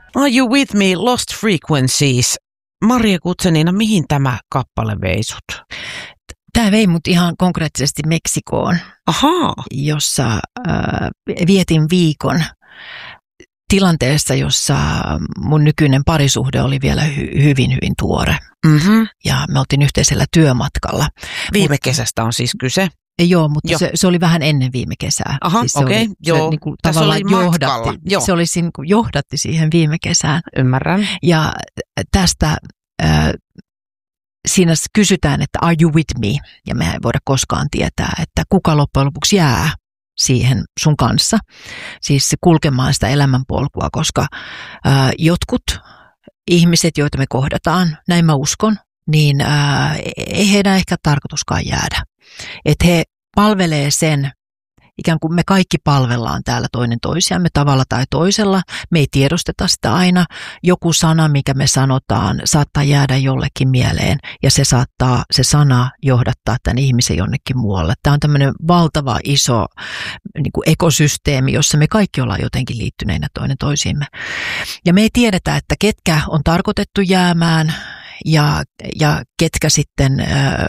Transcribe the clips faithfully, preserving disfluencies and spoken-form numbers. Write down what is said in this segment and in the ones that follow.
Are You With Me, Lost Frequencies. Maria Guzenina, mihin tämä kappale vei sut? Tämä vei mut ihan konkreettisesti Meksikoon, Ahaa. jossa äh, vietin viikon tilanteessa, jossa mun nykyinen parisuhde oli vielä hy- hyvin, hyvin tuore. Mm-hmm. Ja me oltiin yhteisellä työmatkalla. Viime Mut, kesästä on siis kyse. Joo, mutta se, se oli vähän ennen viime kesää. Aha, siis okei. Okay, joo. Se, niin kuin, tavallaan johdatti, joo. Se oli, niin kuin, johdatti siihen viime kesään. Ymmärrän. Ja tästä äh, siinä kysytään, että are you with me? Ja me ei voida koskaan tietää, että kuka loppujen lopuksi jää siihen sun kanssa. Siis kulkemaan sitä elämänpolkua, koska äh, jotkut ihmiset, joita me kohdataan, näin mä uskon, niin äh, ei heidän ehkä tarkoituskaan jäädä. Että he palvelee sen, ikään kuin me kaikki palvellaan täällä toinen toisiamme tavalla tai toisella. Me ei tiedosteta sitä aina. Joku sana, mikä me sanotaan, saattaa jäädä jollekin mieleen ja se saattaa, se sana johdattaa tämän ihmisen jonnekin muualle. Tämä on tämmöinen valtava iso niin kuin ekosysteemi, jossa me kaikki ollaan jotenkin liittyneinä toinen toisiimme. Ja me ei tiedetä, että ketkä on tarkoitettu jäämään ja, ja ketkä sitten äh,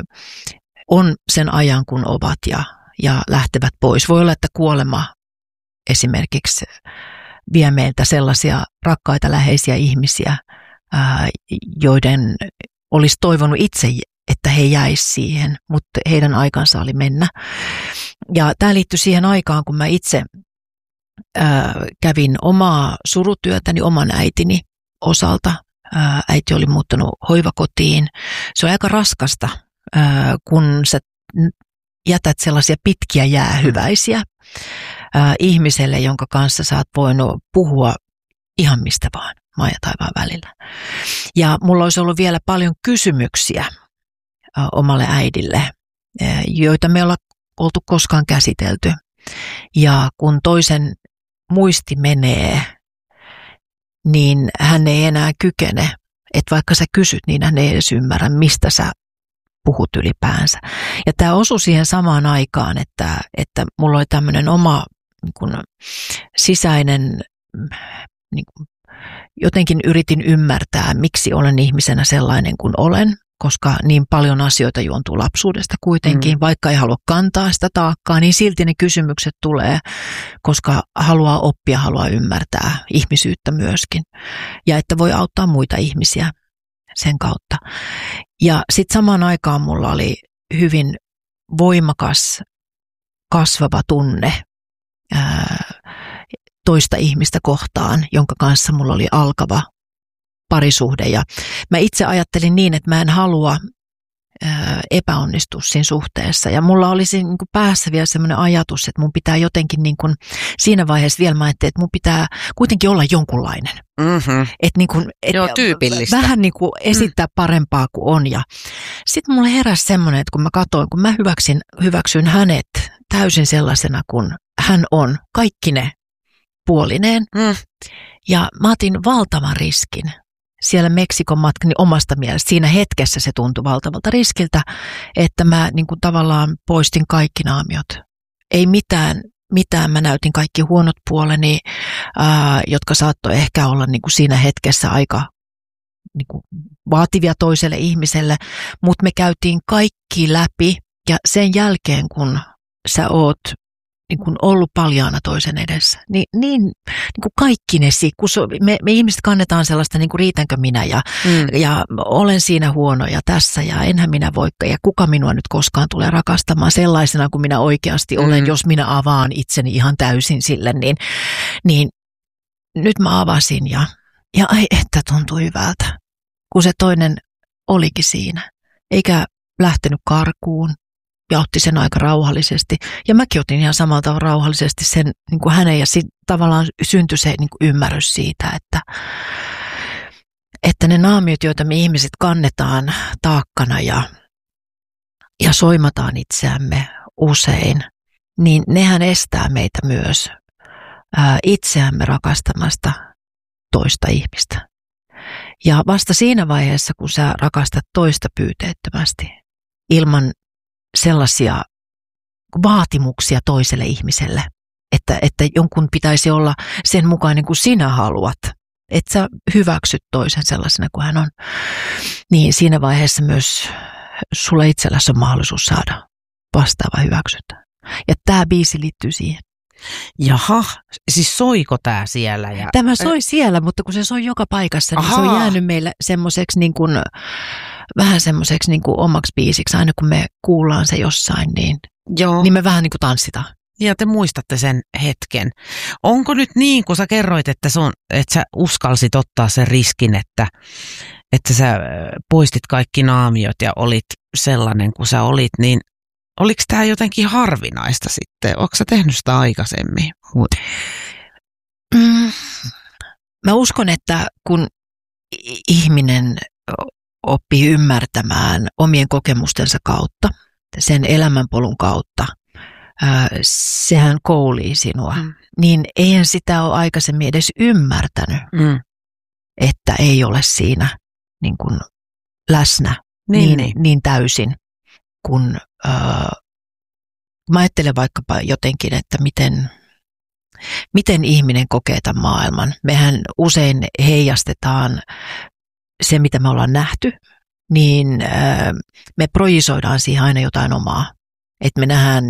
on sen ajan, kun ovat ja ja lähtevät pois. Voi olla, että kuolema esimerkiksi vie meiltä sellaisia rakkaita, läheisiä ihmisiä, ää, joiden olisi toivonut itse, että he jäisivät siihen, mutta heidän aikansa oli mennä. Ja tämä liittyy siihen aikaan, kun mä itse ää, kävin omaa surutyötäni oman äitini osalta. Ää, äiti oli muuttanut hoivakotiin. Se on aika raskasta, ää, kun sä jätät sellaisia pitkiä jäähyväisiä ää, ihmiselle, jonka kanssa sä oot voinut puhua ihan mistä vaan, maan ja taivaan välillä. Ja mulla olisi ollut vielä paljon kysymyksiä ää, omalle äidille, ää, joita me ollaan oltu koskaan käsitelty. Ja kun toisen muisti menee, niin hän ei enää kykene, että vaikka sä kysyt, niin hän ei edes ymmärrä, mistä sä puhut ylipäänsä. Ja tämä osui siihen samaan aikaan, että, että mulla oli tämmöinen oma niin kuin, sisäinen, niin kuin, jotenkin yritin ymmärtää, miksi olen ihmisenä sellainen kuin olen, koska niin paljon asioita juontuu lapsuudesta kuitenkin, mm. vaikka ei halua kantaa sitä taakkaa, niin silti ne kysymykset tulee, koska haluaa oppia, haluaa ymmärtää ihmisyyttä myöskin. Ja että voi auttaa muita ihmisiä sen kautta. Ja sitten samaan aikaan mulla oli hyvin voimakas, kasvava tunne ää, toista ihmistä kohtaan, jonka kanssa mulla oli alkava parisuhde. Ja mä itse ajattelin niin, että mä en halua ää, epäonnistua siinä suhteessa. Ja mulla oli siinä niin kuin päässä vielä semmoinen ajatus, että mun pitää jotenkin niin kuin, siinä vaiheessa vielä mä ajattelin, että mun pitää kuitenkin olla jonkunlainen. Mm-hmm. Että niin kuin, et Joo, tyypillistä. Vähän niin kuin esittää parempaa kuin on. Ja sitten mulle heräsi semmoinen, että kun mä katsoin, kun mä hyväksyn, hyväksyn hänet täysin sellaisena kuin hän on, kaikki ne puolineen. Mm. Ja mä otin valtavan riskin siellä Meksikon matkani omasta mielestä. Siinä hetkessä se tuntui valtavalta riskiltä, että mä niin kuin tavallaan poistin kaikki naamiot. Ei mitään. Mitään. Mä näytin kaikki huonot puoleni, ää, jotka saattoi ehkä olla niin kuin siinä hetkessä aika niin kuin vaativia toiselle ihmiselle, mutta me käytiin kaikki läpi ja sen jälkeen, kun sä oot niin kuin ollut paljaana toisen edessä, niin, niin, niin kuin kaikki ne, kun me, me ihmiset kannetaan sellaista niin kuin riitänkö minä ja, mm. ja olen siinä huono ja tässä ja enhän minä voikka ja kuka minua nyt koskaan tulee rakastamaan sellaisena kuin minä oikeasti mm. olen, jos minä avaan itseni ihan täysin sille, niin, niin nyt mä avasin ja, ja ai että tuntui hyvältä, kun se toinen olikin siinä, eikä lähtenyt karkuun. Ja otti sen aika rauhallisesti. Ja mäkin otin ihan samalla tavalla rauhallisesti sen niin kuin hänen. Ja sit tavallaan syntyi se niin kuin ymmärrys siitä, että, että ne naamiot, joita me ihmiset kannetaan taakkana ja, ja soimataan itseämme usein, niin nehän estää meitä myös ää, itseämme rakastamasta toista ihmistä. Ja vasta siinä vaiheessa, kun sä rakastat toista pyyteettömästi, ilman sellaisia vaatimuksia toiselle ihmiselle, että, että jonkun pitäisi olla sen mukainen kuin sinä haluat, että sä hyväksyt toisen sellaisena kuin hän on, niin siinä vaiheessa myös sulla itselläsi on mahdollisuus saada vastaava hyväksyntä. Ja tämä biisi liittyy siihen. Jaha, siis soiko tämä siellä? Ja... Tämä soi siellä, mutta kun se soi joka paikassa, niin Ahaa. se on jäänyt meille semmoiseksi niin kuin, vähän semmoiseksi niin kuin omaksi biisiksi. Aina kun me kuullaan se jossain, niin, Joo. niin me vähän niin kuin tanssitaan. Ja te muistatte sen hetken. Onko nyt niin, kun sä kerroit, että, sun, että sä uskalsit ottaa sen riskin, että, että sä poistit kaikki naamiot ja olit sellainen kuin sä olit, niin oliko tämä jotenkin harvinaista sitten? Oletko sä tehnyt sitä aikaisemmin? Mm, mä uskon, että kun ihminen oppii ymmärtämään omien kokemustensa kautta, sen elämänpolun kautta, ää, sehän koulii sinua, mm. niin eihän sitä ole aikaisemmin edes ymmärtänyt, mm. että ei ole siinä niin kuin läsnä niin, niin, niin täysin. Kun äh, mä ajattelen vaikkapa jotenkin, että miten, miten ihminen kokee tämän maailman. Mehän usein heijastetaan se, mitä me ollaan nähty, niin äh, me projisoidaan siihen aina jotain omaa. Että me nähdään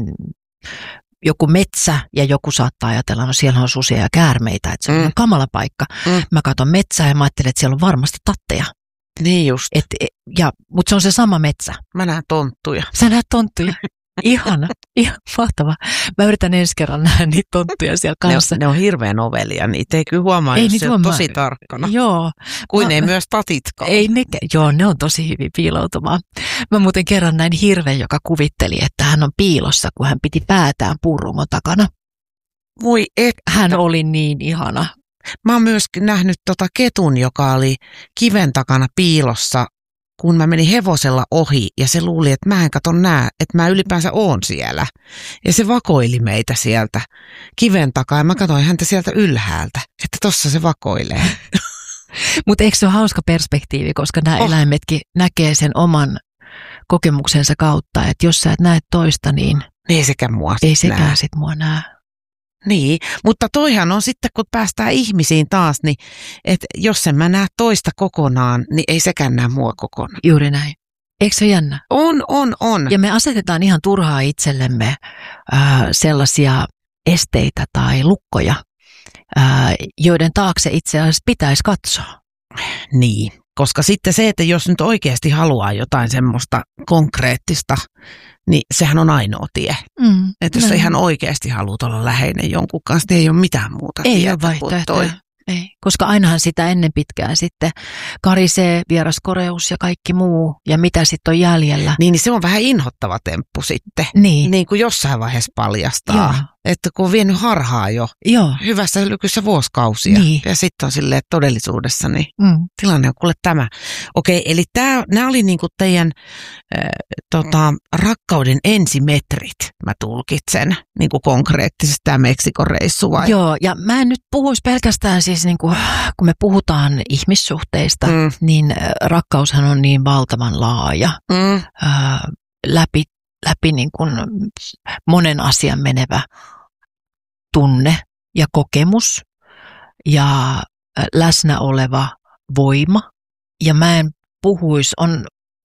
joku metsä ja joku saattaa ajatella, no siellä on susia ja käärmeitä, että se on mm. kamala paikka. Mm. Mä katson metsää ja mä ajattelen, että siellä on varmasti tatteja. Niin just. Et, ja, mutta se on se sama metsä. Mä näen tonttuja. Sä näet tonttuja. Ihana. Ihan mahtavaa. Mä yritän ensi kerran nähdä niitä tonttuja siellä kanssa. Ne on, ne on hirveän ovelia. Niitä ei kyllä huomaa, ei jos se on tosi tarkkana. Joo. Kuin mä, ei myös tatitkaan. Ei ne, joo, ne on tosi hyvin piiloutumaan. Mä muuten kerran näin hirven, joka kuvitteli, että hän on piilossa, kun hän piti päätään puurungon takana. Voi et. Hän oli niin ihana. Mä oon myös nähnyt tota ketun, joka oli kiven takana piilossa, kun mä menin hevosella ohi ja se luuli, että mä en kato nää, että mä ylipäänsä oon siellä. Ja se vakoili meitä sieltä kiven takaa ja mä katsoin häntä sieltä ylhäältä, että tossa se vakoilee. Mutta eikö se ole hauska perspektiivi, koska nämä oh. eläimetkin näkee sen oman kokemuksensa kautta, että jos sä et näe toista, niin ei sekään mua ei sekään sit mua näe. Niin, mutta toihan on sitten, kun päästään ihmisiin taas, niin että jos en mä näe toista kokonaan, niin ei sekään näe mua kokonaan. Juuri näin. Eikö se ole jännä? On, on, on. Ja me asetetaan ihan turhaa itsellemme äh, sellaisia esteitä tai lukkoja, äh, joiden taakse itse asiassa pitäisi katsoa. Niin, koska sitten se, että jos nyt oikeasti haluaa jotain semmoista konkreettista, niin sehän on ainoa tie. Mm, että jos sä ihan oikeasti haluat olla läheinen jonkun kanssa, niin ei ole mitään muuta ei tietä ole vaihtoehtoja. Ei, koska ainahan sitä ennen pitkään sitten karisee, vieraskoreus ja kaikki muu, ja mitä sitten on jäljellä. Niin, niin se on vähän inhottava temppu sitten. Niin. Niin kuin jossain vaiheessa paljastaa. Joo. Että kun on vienyt harhaa jo Joo. hyvässä lykyssä vuosikausia. Niin. Ja sitten on silleen, että todellisuudessa niin mm. tilanne on kuule tämä. Okei, eli nämä oli niinku teidän äh, tota, rakkauden ensimetrit, mä tulkitsen, niinku konkreettisesti tämä Meksikon reissu vai? Joo, ja mä en nyt puhuisi pelkästään siis, niinku, kun me puhutaan ihmissuhteista, mm. niin rakkaushan on niin valtavan laaja, mm. äh, läpi läpi niin kuin monen asian menevä tunne ja kokemus ja läsnä oleva voima. Ja mä en puhuisi, on,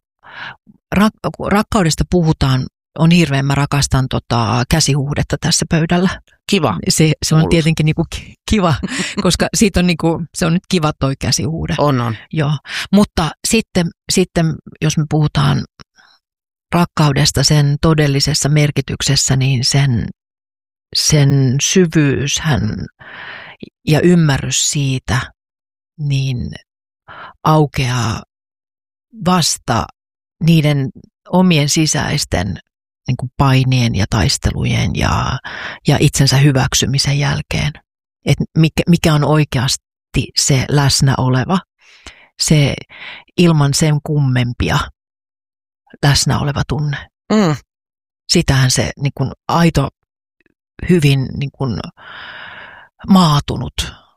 rak, rakkaudesta puhutaan, on hirveän, mä rakastan tota käsihuudetta tässä pöydällä. Kiva. Se, se on tietenkin niinku kiva, koska siitä on niinku, se on nyt kiva toi käsihuude. On, on. Joo, mutta sitten, sitten jos me puhutaan rakkaudesta sen todellisessa merkityksessä, niin sen, sen syvyyshän ja ymmärrys siitä niin aukeaa vasta niiden omien sisäisten niin kuin painien ja taistelujen ja, ja itsensä hyväksymisen jälkeen. Et mikä, mikä on oikeasti se läsnä oleva, se ilman sen kummempia läsnä oleva tunne. Mm. Sitähän se niin kuin aito, hyvin niin kuin maatunut,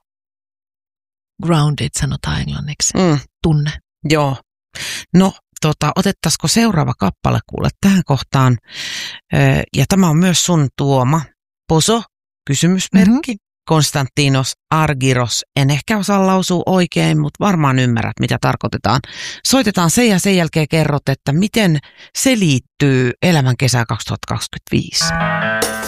grounded sanotaan englanniksi, mm. tunne. Joo. No, tota, otettaisiko seuraava kappale kuule tähän kohtaan? Ö, ja tämä on myös sun tuoma. Poso, kysymysmerkki, mm-hmm. Konstantinos Argyros. En ehkä osaa lausua oikein, mutta varmaan ymmärrät, mitä tarkoitetaan. Soitetaan se ja sen jälkeen kerrot, että miten se liittyy Elämän kesään kaksituhattakaksikymmentäviisi.